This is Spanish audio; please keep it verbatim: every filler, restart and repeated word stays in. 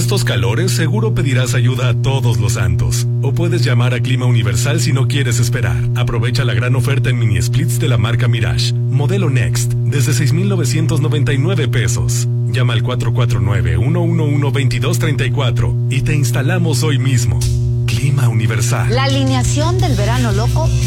estos calores seguro pedirás ayuda a Todos los Santos. O puedes llamar a Clima Universal si no quieres esperar. Aprovecha la gran oferta en mini splits de la marca Mirage. Modelo Next, desde seis mil novecientos noventa y nueve pesos. Llama al cuatro cuatro nueve, uno uno uno, dos dos tres cuatro y te instalamos hoy mismo. Clima Universal. La alineación del verano loco